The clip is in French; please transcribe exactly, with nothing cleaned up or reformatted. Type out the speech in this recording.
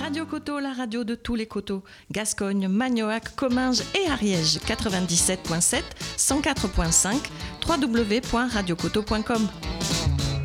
Radio Coteau, la radio de tous les coteaux. Gascogne, Magnoac, Comminges et Ariège. quatre-vingt-dix-sept virgule sept, cent quatre virgule cinq, w w w point radio coteau point com.